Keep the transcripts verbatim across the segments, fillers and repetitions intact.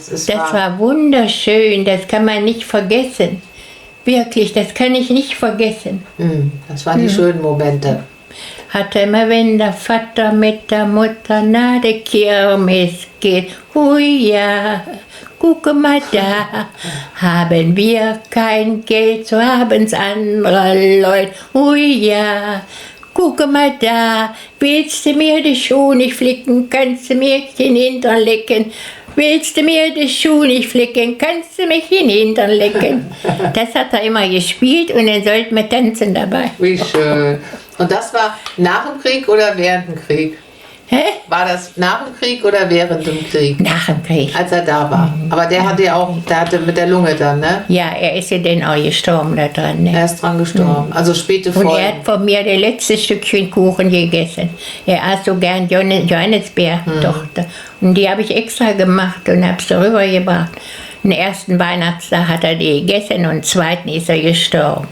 Das Das war, war wunderschön, das kann man nicht vergessen. Wirklich, das kann ich nicht vergessen. hm, das waren die schönen Momente. Hatte immer, wenn der Vater mit der Mutter nach der Kirmes geht, hui ja, gucke mal da, haben wir kein Geld, so haben's andere Leute, hui ja, gucke mal da, willst du mir die Schuhe nicht flicken, kannst du mir den Hintern lecken. Willst du mir die Schuhe nicht flicken, kannst du mich in den Hintern lecken. Das hat er immer gespielt und dann sollten wir tanzen dabei. Wie schön. Und das war nach dem Krieg oder während dem Krieg? Hä? War das nach dem Krieg oder während dem Krieg? Nach dem Krieg. Als er da war. Aber der hatte ja auch, der hatte mit der Lunge dann, ne? Ja, er ist ja dann auch gestorben da dran. Ne? Er ist dran gestorben. Also späte Und er Folgen. hat von mir das letzte Stückchen Kuchen gegessen. Er aß so gern Johannes- Johannisbeer-Tochter. Und die habe ich extra gemacht und habe sie rübergebracht. Den ersten Weihnachtstag hat er die gegessen und den zweiten ist er gestorben.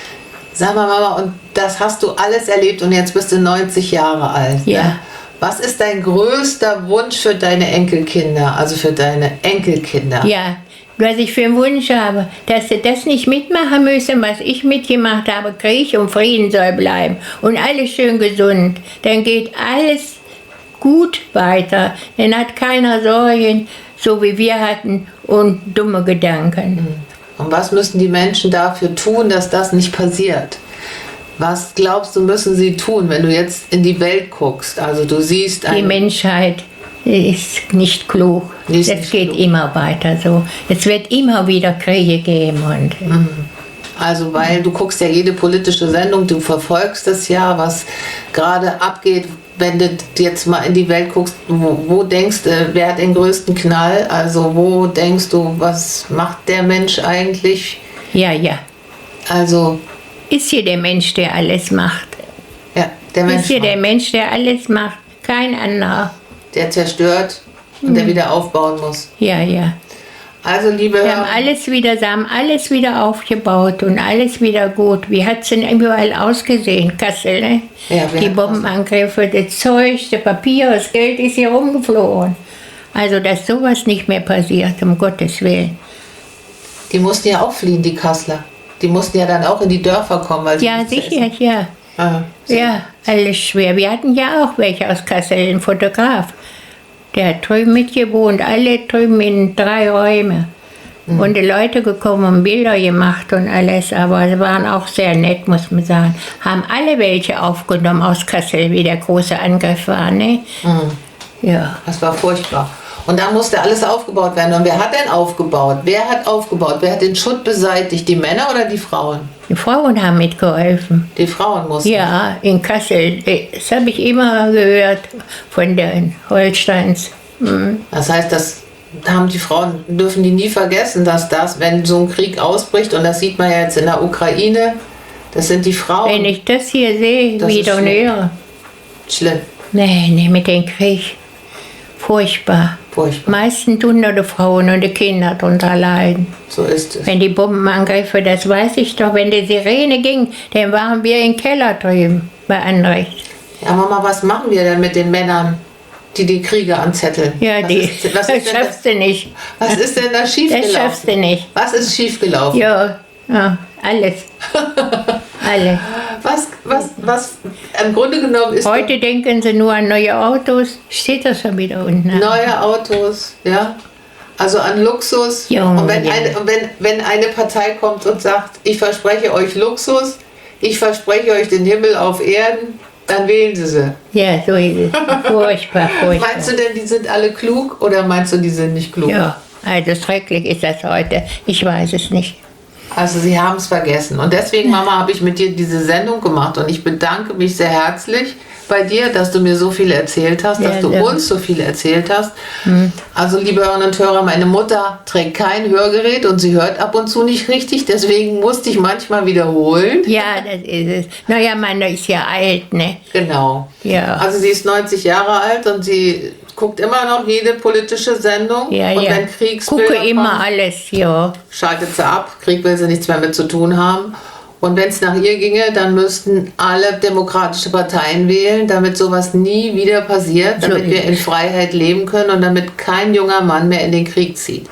Sag mal, Mama, und das hast du alles erlebt und jetzt bist du neunzig Jahre alt. Ja. Ne? Was ist dein größter Wunsch für deine Enkelkinder, also für deine Enkelkinder? Ja, was ich für einen Wunsch habe, dass sie das nicht mitmachen müssen, was ich mitgemacht habe. Krieg und Frieden soll bleiben und alles schön gesund. Dann geht alles gut weiter. Dann hat keiner Sorgen, so wie wir hatten, und dumme Gedanken. Und was müssen die Menschen dafür tun, dass das nicht passiert? Was glaubst du, müssen sie tun, wenn du jetzt in die Welt guckst? Also du siehst Die ein, Menschheit ist nicht klug. Die ist Das nicht geht klug. immer weiter so. Es wird immer wieder Kriege geben. Und also weil du guckst ja jede politische Sendung, du verfolgst das ja, was gerade abgeht. Wenn du jetzt mal in die Welt guckst, wo, wo denkst du, wer hat den größten Knall? Also wo denkst du, was macht der Mensch eigentlich? ja, ja. Also Ist hier der Mensch, der alles macht. ja, der Mensch, Ist hier der Mensch, der alles macht. Kein anderer. der zerstört und der wieder aufbauen muss. Ja, ja. Also liebe Wir haben Hörer, alles wieder, sie haben alles wieder aufgebaut und alles wieder gut. Wie hat es denn überall ausgesehen? Kassel, ne? Ja, wie Die hat Bombenangriffe, das Zeug, das Papier, das Geld ist hier rumgeflogen. Also, dass sowas nicht mehr passiert, um Gottes Willen. die mussten ja auch fliehen, die Kasseler. Die mussten ja dann auch in die Dörfer kommen. Weil sie Ja, nichts zu sicher, essen- ja. Ah, Ja, alles schwer. Wir hatten ja auch welche aus Kassel, einen Fotograf. Der hat drüben mitgewohnt, alle drüben in drei Räume. Und die Leute gekommen und Bilder gemacht und alles, aber sie waren auch sehr nett, muss man sagen. Haben alle welche aufgenommen aus Kassel, wie der große Angriff war, ne? Ja. Das war furchtbar. Und dann musste alles aufgebaut werden. Und wer hat denn aufgebaut? Wer hat aufgebaut? Wer hat den Schutt beseitigt? Die Männer oder die Frauen? Die Frauen haben mitgeholfen. Die Frauen mussten. Ja, in Kassel. Das habe ich immer gehört von den Holsteins. Mhm. Das heißt, das haben die Frauen, dürfen die nie vergessen, dass das, wenn so ein Krieg ausbricht, und das sieht man ja jetzt in der Ukraine, das sind die Frauen. Wenn ich das hier sehe, Das wieder ist und schlimm. höre. Schlimm. Nee, nee, mit dem Krieg. Furchtbar. Furchtbar. Meistens tun nur die Frauen und die Kinder darunter leiden. So ist es. Wenn die Bombenangriffe, das weiß ich doch, wenn die Sirene ging, dann waren wir im Keller drüben bei Anrecht. Ja, Mama, was machen wir denn mit den Männern, die die Kriege anzetteln? Ja, was die, ist, was, das ist denn, schaffst du nicht. was ist denn da Das schiefgelaufen? schaffst du nicht. Was ist schiefgelaufen? Ja, ja, alles. Alles. Was, was, was im Grunde genommen ist Heute denken sie nur an neue Autos. Steht das schon wieder unten? neue Autos, ja, also an Luxus. Junge, und wenn ja. eine, und wenn, wenn eine Partei kommt und sagt, ich verspreche euch Luxus, ich verspreche euch den Himmel auf Erden, dann wählen sie sie. Ja, so ist es. Furchtbar, furchtbar. Meinst du denn, die sind alle klug oder meinst du, die sind nicht klug? Ja, also schrecklich ist das heute. Ich weiß es nicht. Also sie haben es vergessen. Und deswegen, Mama, habe ich mit dir diese Sendung gemacht. Und ich bedanke mich sehr herzlich bei dir, dass du mir so viel erzählt hast, Ja, dass du ja. uns so viel erzählt hast. Also liebe Hörerinnen und Hörer, meine Mutter trägt kein Hörgerät und sie hört ab und zu nicht richtig. Deswegen musste ich manchmal wiederholen. Ja, das ist es. Naja, meine ist ja alt, ne? Genau. Ja. Also sie ist neunzig Jahre alt und sie guckt immer noch jede politische Sendung. Ja, und ja. wenn Kriegsbilder Gucke immer kommen, alles, ja. schaltet sie ab. Krieg will sie nichts mehr mit zu tun haben. Und wenn es nach ihr ginge, dann müssten alle demokratische Parteien wählen, damit sowas nie wieder passiert, So damit ist wir in es. Freiheit leben können und damit kein junger Mann mehr in den Krieg zieht.